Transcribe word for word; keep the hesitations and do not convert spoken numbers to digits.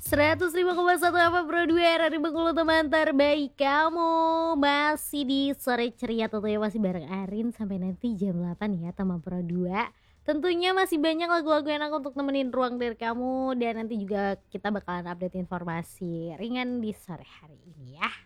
seratus lima koma satu F M Pro dua dari Bengkulu, teman terbaik kamu. Masih di sore ceria tentunya, masih bareng Arin sampai nanti jam delapan ya teman Pro dua. Tentunya masih banyak lagu-lagu enak untuk nemenin ruang dari kamu. Dan nanti juga kita bakalan update informasi ringan di sore hari ini ya.